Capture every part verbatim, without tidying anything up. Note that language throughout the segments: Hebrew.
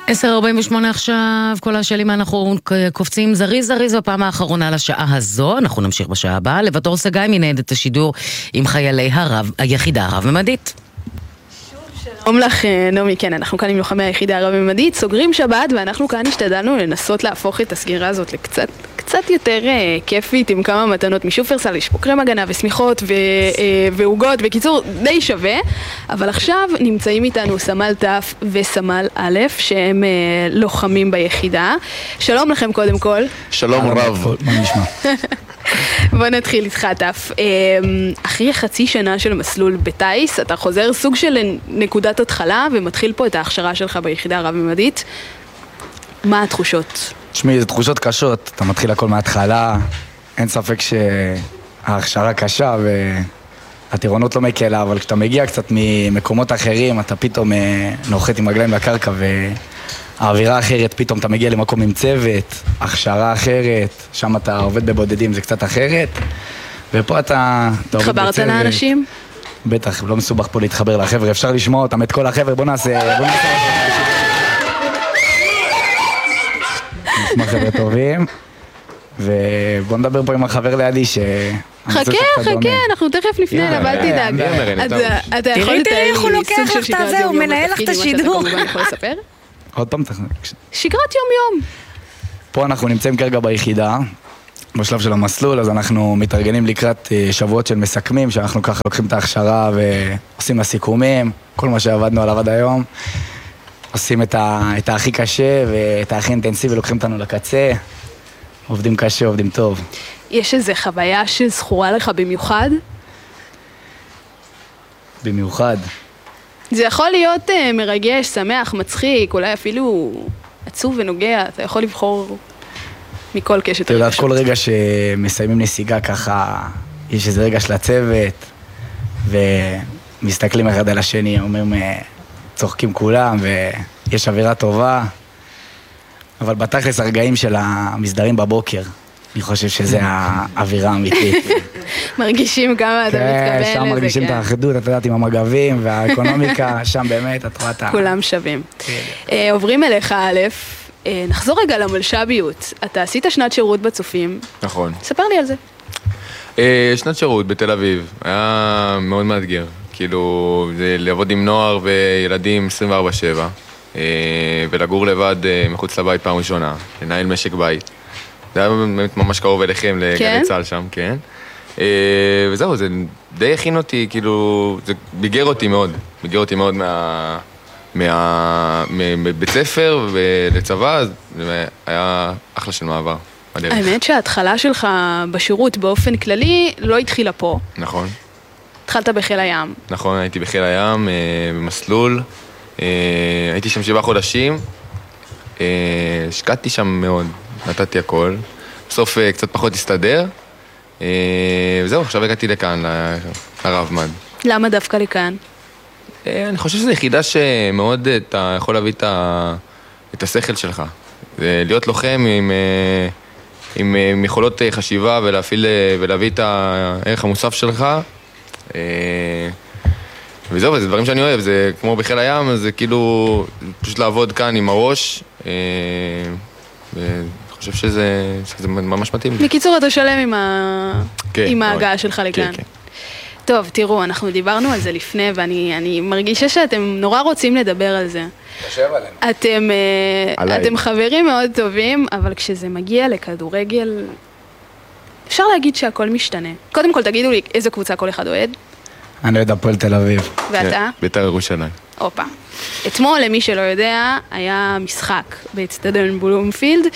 עשר ארבעים ושמונה עכשיו, כל השאלים אנחנו קופצים זריז זריז בפעם האחרונה לשעה הזו. אנחנו נמשיך בשעה הבאה. לבתור סגי מנהלת השידור עם חיילי הרב, היחידה הרב-ממדית. שלום לך נעמי, כן, אנחנו כאן עם לוחמי היחידה הרב-ממדית, סוגרים שבת, ואנחנו כאן השתדלנו לנסות להפוך את הסגירה הזאת לקצת קצת יותר uh, כיפית, עם כמה מתנות משופרסל, יש פה קרם הגנה ושמיכות ו- uh, ועוגות, בקיצור די שווה. אבל עכשיו נמצאים איתנו סמל תף וסמל א', שהם uh, לוחמים ביחידה. שלום לכם קודם כל. שלום רב, מה נשמע? בוא נתחיל איתך תף. אחרי חצי שנה של מסלול בטייס, אתה חוזר סוג של נקודת התחלה ומתחיל פה את ההכשרה שלך ביחידה הרב-ממדית. מה התחושות? תשמעי, זה תחושות קשות, אתה מתחיל הכל מההתחלה, אין ספק שההכשרה קשה והטירונות לא מקלה, אבל כשאתה מגיע קצת ממקומות אחרים, אתה פתאום נוחת עם רגליים לקרקע והאווירה אחרת, פתאום אתה מגיע למקום עם צוות, הכשרה אחרת, שם אתה עובד בבודדים, זה קצת אחרת, ופה אתה, אתה עובד בצוות. התחברת לאנשים? בטח, לא מסובך פה להתחבר לחבר'ה, אפשר לשמוע אותם, את כל החבר'ה, בוא נעשה, בוא נעשה נשמע חבר'ה טובים, ובוא נדבר פה עם החבר לידי ש... חכה, חכה, אנחנו תכף לפני, אבל תדאג. אתה יכול לתאר לי סוג של שגרת יום יום, מנהל לך את השידור. עוד פעם, שגרת יום יום. פה אנחנו נמצאים כרגע ביחידה, בשלב של המסלול, אז אנחנו מתארגנים לקראת שבועות של מסכמים, שאנחנו ככה לוקחים את ההכשרה ועושים הסיכומים, כל מה שעבדנו עליו עד היום. עושים את, ה, את הכי קשה ואת הכי אינטנסיבי, לוקחים אותנו לקצה, עובדים קשה, עובדים טוב. יש איזו חוויה שזכורה לך במיוחד? במיוחד. זה יכול להיות uh, מרגש, שמח, מצחיק, אולי אפילו עצוב ונוגע, אתה יכול לבחור מכל קשת. אתה יודעת, כל רגע שמסיימים נסיגה ככה, יש איזה רגע של הצוות, ומסתכלים אחד על השני, אומרים... צוחקים כולם ויש אווירה טובה, אבל בתכלס הרגעים של המסדרים בבוקר, אני חושב שזה האווירה האמיתית. מרגישים כמה אתה מתכוון לזה. כן, שם מרגישים את האחדות, אתה יודעת, עם המגבים והאקונומיקה, שם באמת, את רואה את ה... כולם שווים. עוברים אליך א', נחזור רגע למלשביות. אתה עשית שנת שירות בצופים. נכון. ספר לי על זה. שנת שירות בתל אביב, היה מאוד מאתגר. כאילו, זה לעבוד עם נוער וילדים עשרים וארבע שבע, ולגור לבד מחוץ לבית פעם ראשונה, לנהל משק בית. זה היה באמת ממש קרוב אליכם, לגלי צהל שם, כן. וזהו, זה די הכין אותי, כאילו, זה ביגר אותי מאוד, ביגר אותי מאוד מבית ספר ולצבא, זה היה אחלה של מעבר. האמת שההתחלה שלך בשירות באופן כללי לא התחילה פה. נכון. התחלת בחיל הים. נכון, הייתי בחיל הים, במסלול. הייתי שם שבעה חודשים. השקעתי שם מאוד, נתתי הכל. בסוף קצת פחות הסתדר. וזהו, עכשיו הגעתי לכאן, לרב-מד. למה דווקא לכאן? אני חושב שזו יחידה שמאוד אתה יכול להביא את השכל שלך. להיות לוחם עם... עם יכולות חשיבה ולהפעיל, ולהביא את הערך המוסף שלך. וזהו, וזה דברים שאני אוהב, זה כמו בחיל הים, זה כאילו פשוט לעבוד כאן עם הראש, ואני חושב שזה, שזה ממש מתאים. בקיצור, אתה שלם עם, ה... כן, עם ההגעה שלך לכאן. כן, כן. טוב, תראו, אנחנו דיברנו על זה לפני, ואני אני מרגישה שאתם נורא רוצים לדבר על זה. תשב עלינו. אתם, אתם חברים מאוד טובים, אבל כשזה מגיע לכדורגל, אפשר להגיד שהכל משתנה. קודם כל, תגידו לי איזה קבוצה כל אחד אוהד. אני אוהד הפועל תל אביב. ואתה? בית"ר ירושלים. אופה. אתמול, למי שלא יודע, היה משחק באצטדיון בלומפילד.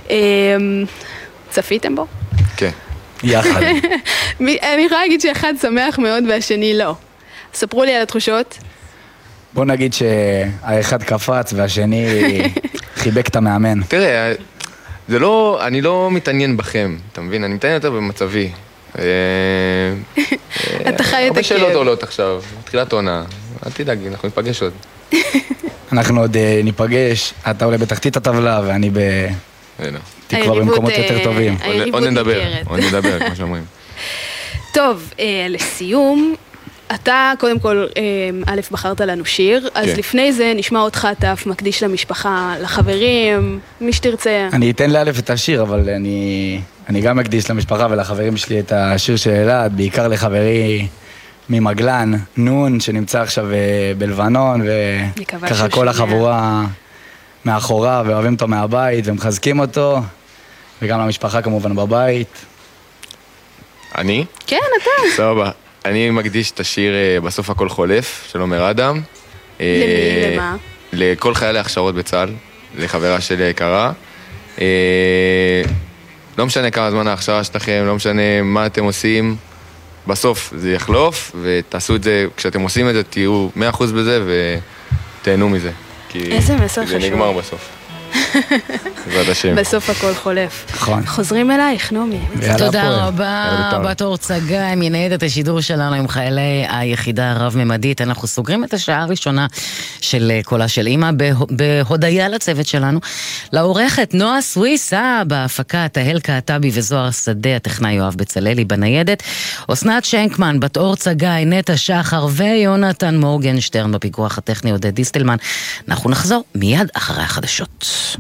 צפיתם בו? כן. יחד. אני יכולה להגיד שאחד שמח מאוד והשני לא. ספרו לי על התחושות. בוא נגיד שהאחד קפץ והשני חיבק את המאמן. תראה, זה לא, אני לא מתעניין בכם, אתה מבין? אני מתעניין יותר במצבי. אתה חי את הכאב. הרבה שאלות עולות עכשיו, תחילת עונה. אל תדאג, אנחנו ניפגש עוד. אנחנו עוד ניפגש, אתה עולה בתחתית הטבלה ואני בתקווה במקומות יותר טובים. עוד נדבר, עוד נדבר, כמו שאומרים. טוב, לסיום, אתה קודם כל, א', בחרת לנו שיר, אז כן. לפני זה נשמע אותך, אתה אף מקדיש למשפחה, לחברים, מי שתרצה. אני אתן לאלף את השיר, אבל אני, אני גם מקדיש למשפחה ולחברים שלי את השיר של אלעד, בעיקר לחברי ממגלן, נון, שנמצא עכשיו בלבנון, וככה כל החבורה מאחורה, ואוהבים אותו מהבית, ומחזקים אותו, וגם למשפחה כמובן בבית. אני? כן, אתה. סבבה. אני מקדיש את השיר בסוף הכל חולף, של עומר אדם. למי? למה? לכל חיילי הכשרות בצה"ל, לחברה שלי היקרה. לא משנה כמה זמן ההכשרה שלכם, לא משנה מה אתם עושים, בסוף זה יחלוף, ותעשו את זה, כשאתם עושים את זה, תהיו מאה אחוז בזה ותהנו מזה. איזה מסר חשוב. זה נגמר בסוף. בעזרת השם. בסוף הכל חולף. נכון. חוזרים אלייך, נעמי. תודה רבה, בת אור צגאי, מניידת השידור שלנו עם חיילי היחידה הרב-ממדית. אנחנו סוגרים את השעה הראשונה של קולה של אמא, בהודיה לצוות שלנו. לעורכת נועה סוויסה, בהפקה תהל קעטבי וזוהר שדה, הטכנאי יואב בצללי בניידת. אסנת שנקמן, בת אור צגאי, נטע שחר ויונתן מורגנשטרן בפיקוח הטכני עודד דיסטלמן. אנחנו נחזור מיד אחרי החדשות.